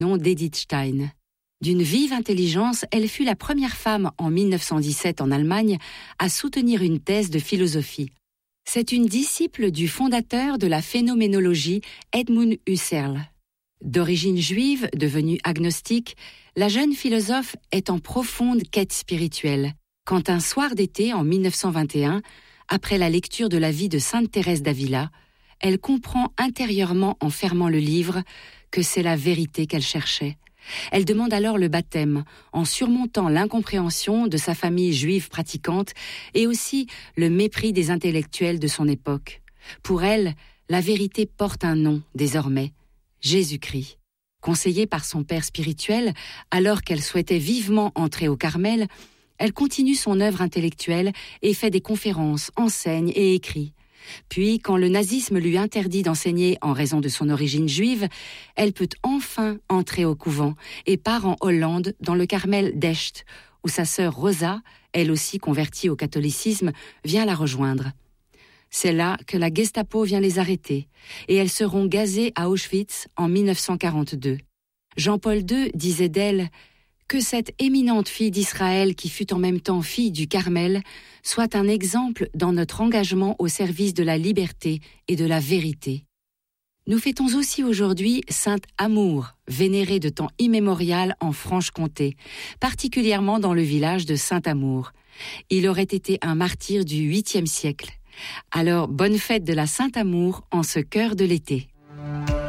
nom d'Edith Stein. D'une vive intelligence, elle fut la première femme en 1917 en Allemagne à soutenir une thèse de philosophie. C'est une disciple du fondateur de la phénoménologie, Edmund Husserl. D'origine juive, devenue agnostique, la jeune philosophe est en profonde quête spirituelle, quand un soir d'été en 1921, après la lecture de la vie de Sainte Thérèse d'Avila, elle comprend intérieurement en fermant le livre que c'est la vérité qu'elle cherchait. Elle demande alors le baptême, en surmontant l'incompréhension de sa famille juive pratiquante et aussi le mépris des intellectuels de son époque. Pour elle, la vérité porte un nom désormais, Jésus-Christ. Conseillée par son père spirituel, alors qu'elle souhaitait vivement entrer au Carmel, elle continue son œuvre intellectuelle et fait des conférences, enseigne et écrit. Puis, quand le nazisme lui interdit d'enseigner en raison de son origine juive, elle peut enfin entrer au couvent et part en Hollande dans le Carmel d'Echt, où sa sœur Rosa, elle aussi convertie au catholicisme, vient la rejoindre. C'est là que la Gestapo vient les arrêter, et elles seront gazées à Auschwitz en 1942. Jean-Paul II disait d'elle que cette éminente fille d'Israël qui fut en même temps fille du Carmel soit un exemple dans notre engagement au service de la liberté et de la vérité. Nous fêtons aussi aujourd'hui Sainte Amour, vénérée de temps immémorial en Franche-Comté, particulièrement dans le village de Saint-Amour. Il aurait été un martyr du 8e siècle. Alors, bonne fête de la Sainte Amour en ce cœur de l'été.